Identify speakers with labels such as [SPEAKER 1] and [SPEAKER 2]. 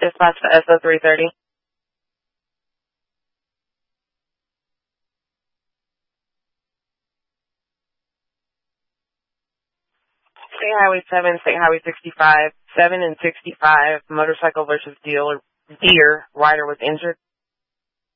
[SPEAKER 1] Dispatch to SO 330. State Highway 7, State Highway 65, 7 and 65, motorcycle versus deer, rider was injured.